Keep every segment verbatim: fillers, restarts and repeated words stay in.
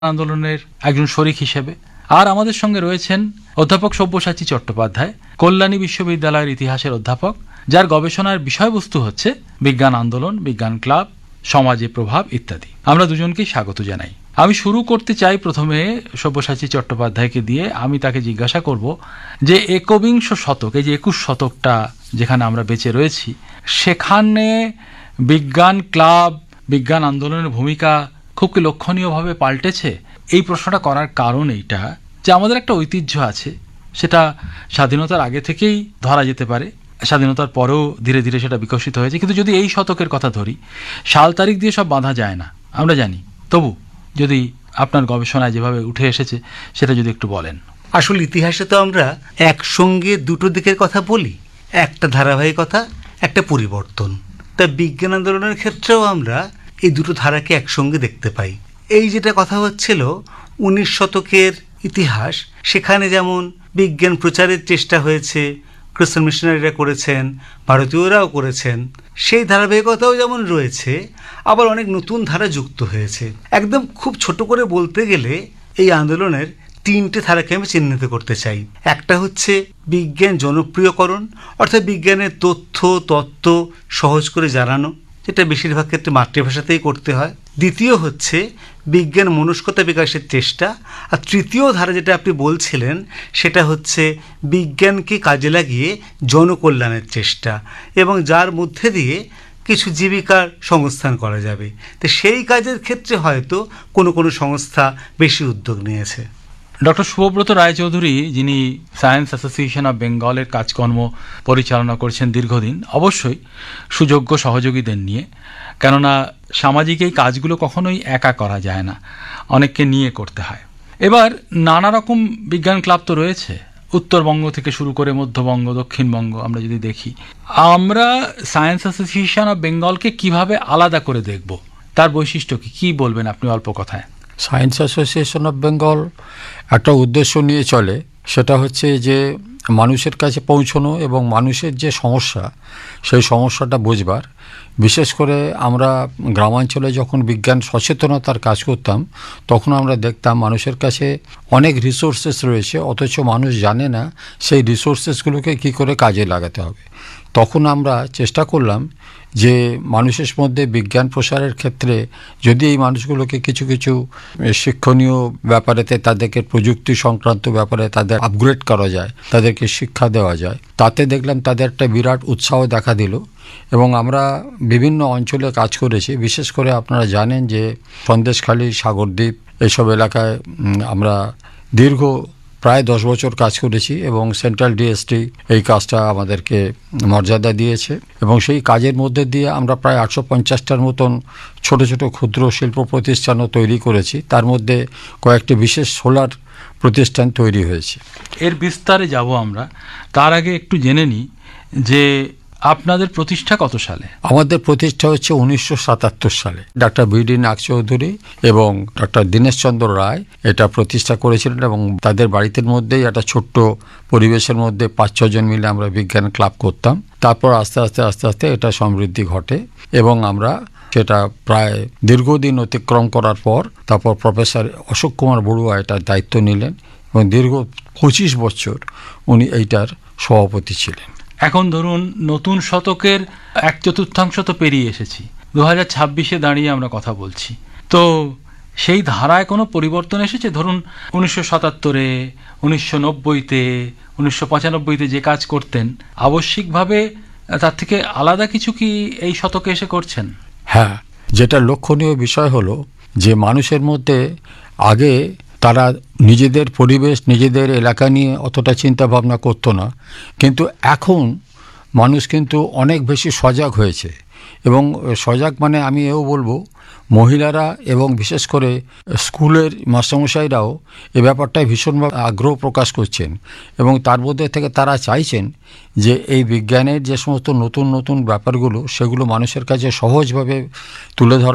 আন্দোলনের একজন শরিক হিসেবে। আর আমাদের সঙ্গে রয়েছেন অধ্যাপক সব্যসাচী চট্টোপাধ্যায়, কল্যাণী বিশ্ববিদ্যালয়ের ইতিহাসের অধ্যাপক, যার গবেষণার বিষয়বস্তু হচ্ছে বিজ্ঞান আন্দোলন, বিজ্ঞান ক্লাব, সমাজে প্রভাব ইত্যাদি। আমরা দুজনকেই স্বাগত জানাই। আমি শুরু করতে চাই প্রথমে সব্যসাচী চট্টোপাধ্যায়কে দিয়ে। আমি তাকে জিজ্ঞাসা করব যে একবিংশ শতক, এই যে একুশ শতকটা যেখানে আমরা বেঁচে রয়েছি, সেখানে বিজ্ঞান ক্লাব, বিজ্ঞান আন্দোলনের ভূমিকা খুব কি লক্ষণীয়ভাবে পাল্টেছে? এই প্রশ্নটা করার কারণ এইটা যে আমাদের একটা ঐতিহ্য আছে, সেটা স্বাধীনতার আগে থেকেই ধরা যেতে পারে, স্বাধীনতার পরেও ধীরে ধীরে সেটা বিকশিত হয়েছে। কিন্তু যদি এই শতকের কথা ধরি, সাল তারিখ দিয়ে সব বাঁধা যায় না, আমরা জানি। তবু যদি আপনার গবেষণায় যেভাবে উঠে এসেছে সেটা যদি একটু বলেন। আসলে ইতিহাসে তো আমরা একসঙ্গে দুটো দিকের কথা বলি, একটা ধারাবাহিকতা, একটা পরিবর্তন। তা বিজ্ঞান আন্দোলনের ক্ষেত্রেও আমরা এই দুটো ধারাকে একসঙ্গে দেখতে পাই। এই যেটা কথা হচ্ছিল উনিশ শতকের ইতিহাস, সেখানে যেমন বিজ্ঞান প্রচারের চেষ্টা হয়েছে, খ্রিস্টান মিশনারিরা করেছেন, ভারতীয়রাও করেছেন, সেই ধারাবাহিকতাও যেমন রয়েছে, আবার অনেক নতুন ধারা যুক্ত হয়েছে। একদম খুব ছোট করে বলতে গেলে এই আন্দোলনের তিনটে ধারাকে আমি চিহ্নিত করতে চাই। একটা হচ্ছে বিজ্ঞান জনপ্রিয়করণ, অর্থাৎ বিজ্ঞানের তথ্য তত্ত্ব সহজ করে জানানো, যেটা বেশিরভাগ ক্ষেত্রে মাতৃভাষাতেই করতে হয়। দ্বিতীয় হচ্ছে বিজ্ঞান মনস্কতা বিকাশের চেষ্টা। আর তৃতীয় ধারা যেটা আপনি বলছিলেন, সেটা হচ্ছে বিজ্ঞানকে কাজে লাগিয়ে জনকল্যাণের চেষ্টা, এবং যার মধ্যে দিয়ে কিছু জীবিকার সংস্থান করা যাবে। তো সেই কাজের ক্ষেত্রে হয়তো কোনো কোনো সংস্থা বেশি উদ্যোগ নিয়েছে। ডক্টর শুভব্রত রায়চৌধুরী, যিনি সায়েন্স অ্যাসোসিয়েশন অব বেঙ্গলের কাজকর্ম পরিচালনা করেছেন দীর্ঘদিন, অবশ্যই সুযোগ্য সহযোগীদের নিয়ে, কেননা সামাজিক এই কাজগুলো কখনোই একা করা যায় না, অনেককে নিয়ে করতে হয়। এবার নানা রকম বিজ্ঞান ক্লাব তো রয়েছে, উত্তরবঙ্গ থেকে শুরু করে মধ্যবঙ্গ, দক্ষিণবঙ্গ আমরা যদি দেখি, আমরা সায়েন্স অ্যাসোসিয়েশন অব বেঙ্গলকে কিভাবে আলাদা করে দেখব, তার বৈশিষ্ট্য কি, কি বলবেন আপনি অল্প কথায়? সায়েন্স অ্যাসোসিয়েশন অফ বেঙ্গল একটা উদ্দেশ্য নিয়ে চলে, সেটা হচ্ছে যে মানুষের কাছে পৌঁছানো এবং মানুষের যে সমস্যা, সেই সমস্যাটা বুঝবার। বিশেষ করে আমরা গ্রামাঞ্চলে যখন বিজ্ঞান সচেতনতার কাজ করতাম, তখন আমরা দেখতাম মানুষের কাছে অনেক রিসোর্সেস রয়েছে, অথচ মানুষ জানে না সেই রিসোর্সেসগুলোকে কী করে কাজে লাগাতে হবে। তখন আমরা চেষ্টা করলাম যে মানুষের মধ্যে বিজ্ঞান প্রসারের ক্ষেত্রে যদি এই মানুষগুলোকে কিছু কিছু শিক্ষণীয় ব্যাপারেতে, তাদেরকে প্রযুক্তি সংক্রান্ত ব্যাপারে তাদের আপগ্রেড করা যায়, তাদেরকে শিক্ষা দেওয়া যায়, তাতে দেখলাম তাদের একটা বিরাট উৎসাহ দেখা দিল। এবং আমরা বিভিন্ন অঞ্চলে কাজ করেছি। বিশেষ করে আপনারা জানেন যে সন্দেশখালী, সাগরদ্বীপ, এইসব এলাকায় আমরা দীর্ঘ প্রায় দশ বছর কাজ করেছি, এবং সেন্ট্রাল ডিএসটি এই কাজটা আমাদেরকে মর্যাদা দিয়েছে। এবং সেই কাজের মধ্যে দিয়ে আমরা প্রায় আটশো পঞ্চাশটার মতন ছোট ছোট ক্ষুদ্র শিল্প প্রতিষ্ঠানও তৈরি করেছি। তার মধ্যে কয়েকটি বিশেষ সোলার প্রতিষ্ঠান তৈরি হয়েছে। এর বিস্তারে যাব আমরা, তার আগে একটু জেনে নিই যে আপনাদের প্রতিষ্ঠা কত সালে? আমাদের প্রতিষ্ঠা হচ্ছে উনিশশো সাতাত্তর সালে। ডাক্তার বিডি নাগ চৌধুরী এবং ডক্টর দীনেশচন্দ্র রায় এটা প্রতিষ্ঠা করেছিলেন, এবং তাদের বাড়িতে মধ্যেই একটা ছোট্ট পরিবেশের মধ্যে পাঁচ ছজন মিলে আমরা বিজ্ঞান ক্লাব করতাম। তারপর আস্তে আস্তে আস্তে আস্তে এটা সমৃদ্ধি ঘটে, এবং আমরা সেটা প্রায় দীর্ঘদিন অতিক্রম করার পর তারপর প্রফেসর অশোক কুমার বড়ুয়া এটার দায়িত্ব নিলেন, এবং দীর্ঘ পঁচিশ বছর উনি এইটার সভাপতি ছিলেন। এখন ধরুন নতুন শতকের এক চতুর্থাংশ তো পেরিয়ে এসেছি, দু হাজার ছাব্বিশে দাঁড়িয়ে আমরা কথা বলছি। তো সেই ধারায় কোনো পরিবর্তন এসেছে? ধরুন উনিশশো সাতাত্তরে, উনিশশো নব্বইতে, উনিশশো পঁচানব্বইতে যে কাজ করতেন, আবশ্যিকভাবে তার থেকে আলাদা কিছু কি এই শতকে এসে করছেন? হ্যাঁ, যেটা লক্ষণীয় বিষয় হলো যে মানুষের মধ্যে আগে তারা নিজেদের পরিবেশ, নিজেদের এলাকা নিয়ে অতটা চিন্তা ভাবনা করতো না, কিন্তু এখন মানুষ কিন্তু অনেক বেশি সজাগ হয়েছে। এবং সজাগ মানে আমি এও বলবো, মহিলারা এবং বিশেষ করে স্কুলের মাস্টারমশাইরাও এ ব্যাপারটায় ভীষণভাবে আগ্রহ প্রকাশ করছেন, এবং তার মধ্যে থেকে তারা চাইছেন যে এই বিজ্ঞানের যে সমস্ত নতুন নতুন ব্যাপারগুলো, সেগুলো মানুষের কাছে সহজভাবে তুলে ধরা,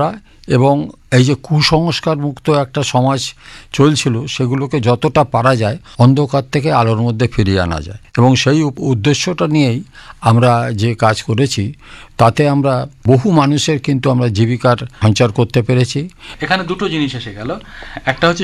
এবং এই যে কুসংস্কার মুক্ত একটা সমাজ চলছিল সেগুলোকে যতটা পারা যায় অন্ধকার থেকে আলোর মধ্যে ফিরিয়ে আনা যায়, এবং সেই উপ- উদ্দেশ্যটা নিয়েই আমরা যে কাজ করেছি তাতে আমরা বহু মানুষের কিন্তু আমরা জীবিকার সঞ্চার করতে পেরেছি। এখানে দুটো জিনিস এসে গেল, একটা হচ্ছে